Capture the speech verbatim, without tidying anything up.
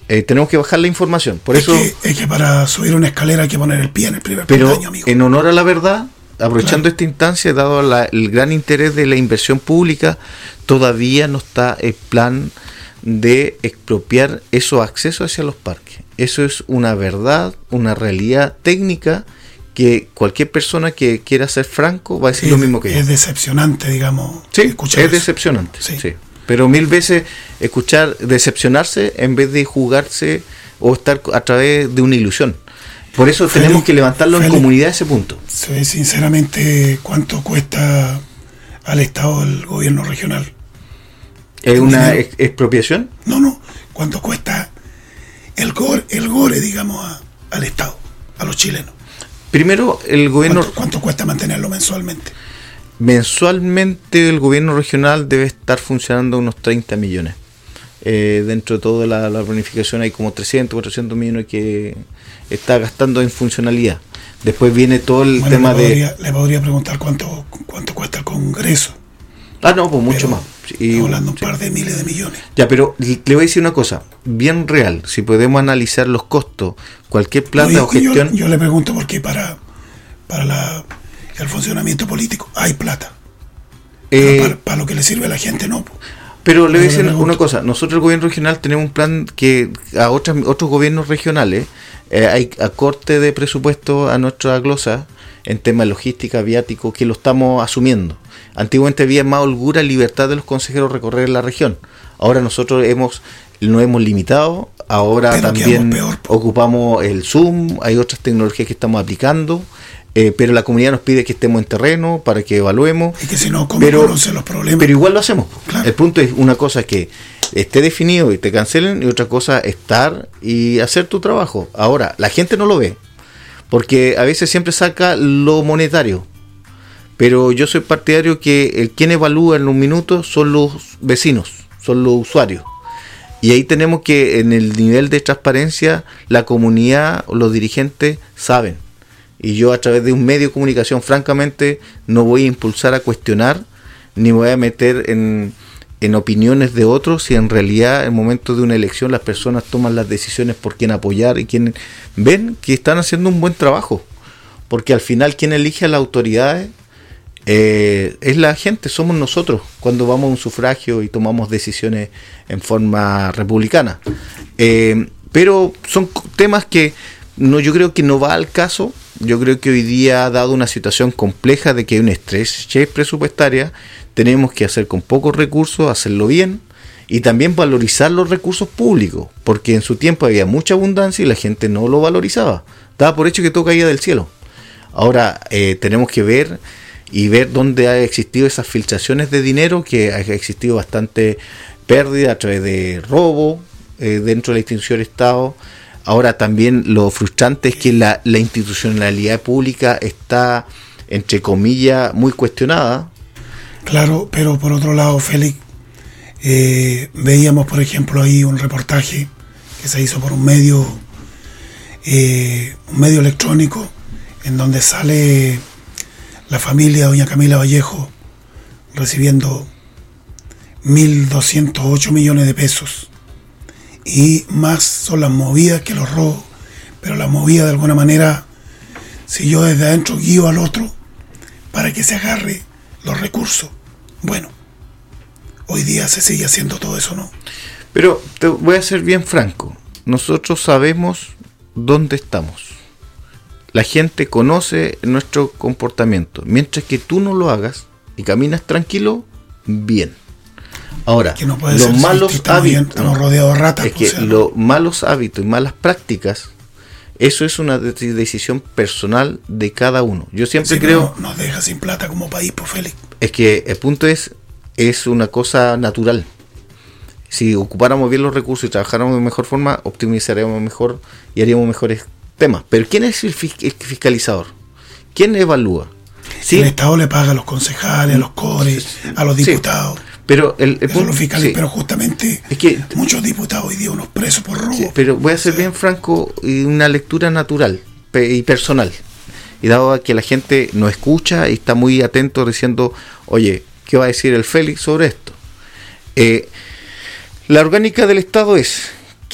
Eh, tenemos que bajar la información. Por es eso, que, es que para subir una escalera hay que poner el pie en el primer pero peldaño, amigo. en honor a la verdad, aprovechando Claro. esta instancia, dado la, el gran interés de la inversión pública, todavía no está el plan de expropiar esos accesos hacia los parques. Eso es una verdad, una realidad técnica que cualquier persona que quiera ser franco va a decir es, lo mismo que yo. Es decepcionante, digamos, Sí, escuchar es eso. decepcionante. Sí. Sí. Pero mil veces escuchar decepcionarse en vez de jugarse o estar a través de una ilusión. Por eso Félix, tenemos que levantarlo Félix, en comunidad ese punto. ¿Sabe sinceramente cuánto cuesta al Estado el gobierno regional? ¿Es una Dinero. ex- expropiación? No, no, ¿cuánto cuesta el gore, el gore digamos, a- al Estado, a los chilenos? Primero, el gobierno ¿Cuánto, cuánto cuesta mantenerlo mensualmente? mensualmente el gobierno regional debe estar funcionando unos treinta millones. Eh, dentro de toda la, la planificación hay como trescientos, cuatrocientos millones que está gastando en funcionalidad. Después viene todo el Bueno, tema le podría, de... le podría preguntar cuánto cuánto cuesta el Congreso. Ah, no, pues mucho Pero más. Y, estamos hablando un sí. par de miles de millones. Ya, pero le voy a decir una cosa, bien real, si podemos analizar los costos, cualquier plata No, o yo, gestión... yo, yo le pregunto porque para, para la, el funcionamiento político hay plata. Pero eh, para, para lo que le sirve a la gente no. po. Pero le voy a No, decir le pregunto. una cosa, nosotros el gobierno regional tenemos un plan que a otras, otros gobiernos regionales eh, hay acorte de presupuesto a nuestra glosa en temas de logística, viático, que lo estamos asumiendo. Antiguamente había más holgura, libertad de los consejeros recorrer la región. Ahora nosotros hemos nos hemos limitado, ahora Pero también quedamos peor, po. ocupamos el Zoom, hay otras tecnologías que estamos aplicando, eh, pero la comunidad nos pide que estemos en terreno para que evaluemos. Y que si no, ¿cómo Pero- conoce los problemas? Pero igual lo hacemos. Claro. El punto es una cosa es que esté definido y te cancelen, y otra cosa estar y hacer tu trabajo. Ahora, la gente no lo ve, porque a veces siempre saca lo monetario. Pero yo soy partidario que el quien evalúa en un minuto son los vecinos, son los usuarios. Y ahí tenemos que, en el nivel de transparencia, la comunidad o los dirigentes saben. Y yo, a través de un medio de comunicación, francamente, no voy a impulsar a cuestionar, ni voy a meter en, en opiniones de otros, si en realidad, en el momento de una elección, las personas toman las decisiones por quién apoyar y quién ven que están haciendo un buen trabajo. Porque al final, quien elige a las autoridades eh, es la gente, somos nosotros, cuando vamos a un sufragio y tomamos decisiones en forma republicana. Eh, pero son c- temas que no, yo creo que no va al caso. Yo creo que hoy día, dado una situación compleja de que hay un estrés presupuestaria, tenemos que hacer con pocos recursos, hacerlo bien y también valorizar los recursos públicos, porque en su tiempo había mucha abundancia y la gente no lo valorizaba. Daba por hecho que todo caía del cielo. Ahora eh, tenemos que ver y ver dónde ha existido esas filtraciones de dinero, que ha existido bastante pérdida a través de robo eh, dentro de la institución del Estado. Ahora también lo frustrante es que la, la institucionalidad pública está, entre comillas, muy cuestionada. Claro, pero por otro lado, Félix, eh, veíamos, por ejemplo, ahí un reportaje que se hizo por un medio, eh, un medio electrónico, en donde sale la familia de doña Camila Vallejo recibiendo mil doscientos ocho millones de pesos. Y más son las movidas que los robos, pero las movidas de alguna manera, si yo desde adentro guío al otro para que se agarre los recursos, bueno, hoy día se sigue haciendo todo eso, ¿no? Pero te voy a ser bien franco, nosotros sabemos dónde estamos. La gente conoce nuestro comportamiento. Mientras que tú no lo hagas y caminas tranquilo, bien. Ahora, Que no puede los ser, si malos estamos bien, hábitos, estamos rodeados de ratas, es pues, que o sea, ¿no? los malos hábitos y malas prácticas, eso es una de- decisión personal de cada uno. Yo siempre Sí, creo, pero nos deja sin plata como país, pues, Félix. es que el punto es, es una cosa natural. Si ocupáramos bien los recursos y trabajáramos de mejor forma, optimizaríamos mejor y haríamos mejores temas. Pero ¿quién es el, fis- el fiscalizador? ¿Quién evalúa? ¿Sí? El Estado le paga a los concejales, a los cores, a los Sí. diputados. Pero el, el Eso punto, lo fiscaliza, sí. pero justamente Es que- muchos diputados hoy día unos presos por robo. Sí, pero voy a ser O sea, bien franco, y una lectura natural pe- y personal. Y dado que la gente nos escucha y está muy atento diciendo, oye, ¿qué va a decir el Félix sobre esto? Eh, la orgánica del Estado es